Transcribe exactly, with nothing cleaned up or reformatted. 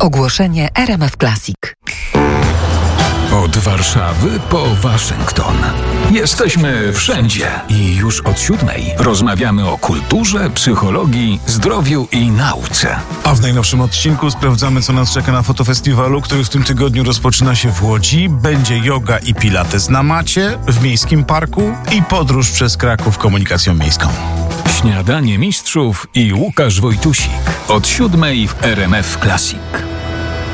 Ogłoszenie R M F Classic. Od Warszawy po Waszyngton. Jesteśmy wszędzie i już od siódmej rozmawiamy o kulturze, psychologii, zdrowiu i nauce. A w najnowszym odcinku sprawdzamy, co nas czeka na fotofestiwalu, który w tym tygodniu rozpoczyna się w Łodzi. Będzie yoga i pilates na macie w Miejskim Parku i podróż przez Kraków komunikacją miejską. Śniadanie mistrzów i Łukasz Wojtusik. Od siódmej w R M F Classic.